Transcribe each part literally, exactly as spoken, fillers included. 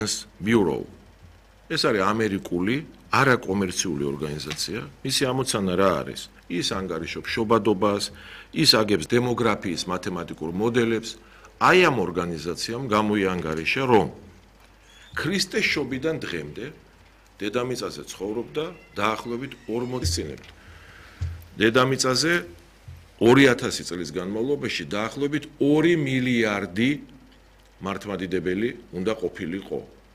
Bureau. ეს არის ამერიკული არაკომერციული ორგანიზაცია. მისი ამოცანა რა არის? ის ანგარიშობს შობადობას, ის აგებს დემოგრაფიის მათემატიკურ მოდელებს. აი ამ ორგანიზაციამ გამოიანგარიშა, რომ ქრისტეს შობიდან დღემდე დედამიწაზე ცხოვრობდა დაახლოებით ორმოცი წინებით. დედამიწაზე ორი ათასი წლის განმავლობაში დაახლოებით ორი მილიარდი მართლმადიდებელი უნდა ყოფილიყო.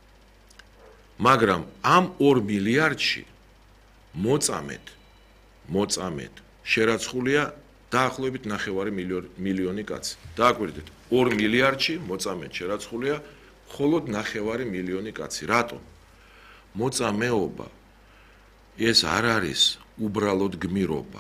მაგრამ ამ ორ მილიარდში მოწამედ მოწამედ შერაცხულია დაახლოებით ნახევარი მილიონი კაცი. დააკვირდით, ორ მილიარდში მოწამედ შერაცხულია მხოლოდ ნახევარი მილიონი კაცი. რატომ? მოწამეობა ეს არ არის უბრალოდ გმირობა.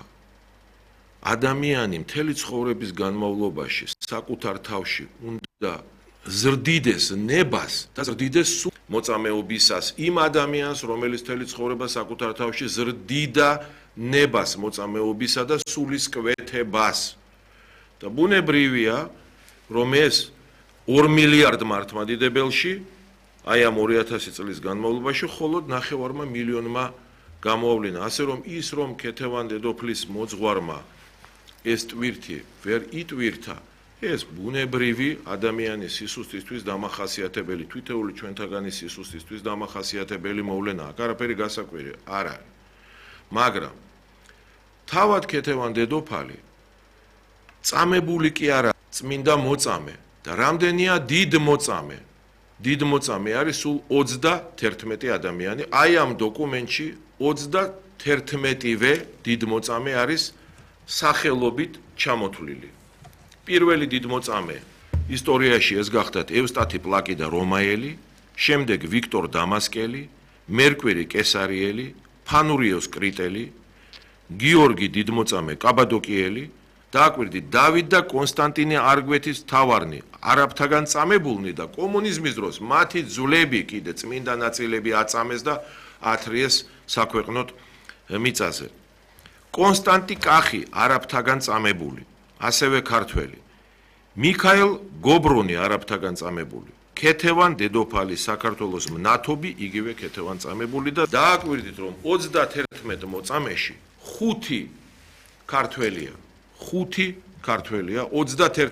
ადამიანი მთელი ცხოვრების განმავლობაში საკუთარ თავში უნდა ზრდიდეს ნებას და ზრდიდეს მოწამეობისას იმ ადამიანს, რომელიც მთელი ცხოვრება საკუთარ თავში ზრდიდა ნებას მოწამეობისა და სულისკვეთებას. და ბუნებრივია, რომ ეს ორ მილიარდ მართლმადიდებელში აი ამ ორი ათასი წლის განმავლობაში მხოლოდ ნახევარმა მილიონმა გამოავლინა. ასე რომ ის რომ ქეთევან დედოფლის მოძღვარმა ეს ტვირთი ვერ იტვირთა, ეს ბუნებრივი ადამიანის სისუსტისთვის დამახასიათებელი, თვითეული ჩვენთაგანი სისუსტისთვის დამახასიათებელი მოვლენაა. არაფერი გასაკვირი არ არის. მაგრამ თავად ქეთევან დედოფალი წამებული კი არა, წმინდა მოწამე და რამდენია დიდ მოწამე. დიდ მოწამე არის სულ ოცდაათერთმეტი ადამიანი. აი ამ დოკუმენტში ოცდაათერთმეტივე დიდ მოწამე არის სახელობით ჩამოთვლილი. პირველი დიდ მოწამე ისტორიაში ეს გახდათ ევსტათი პლაკი და რომაელი, შემდეგ ვიქტორ დამასკელი, მერკვერი კესარიელი, ფანურიოს კრიტელი, გიორგი დიდმოწამე კაბადოკიელი, დააკვირდით, დავით და კონსტანტინე არგვეთის თავარნი, არაბთაგან წამებულნი და კომუნიზმის დროს მათი ძვლები კიდე წმინდა ნაწილები აწამეს და ათრიეს საქვეყნოდ მიწაზე. კონსტანტი კახი არაბთაგან წამებული, ასევე ქართველი. მიქაელ გობრონი არაბთაგან წამებული. ქეთევან დედოფალი საქართველოს მნათობი, იგივე ქეთევან წამებული და დააკვირდით, რომ ოცდაათერთმეტ მოწამეში ხუთი ქართველია. ხუთი ქართველია, ოცდაათერთმეტ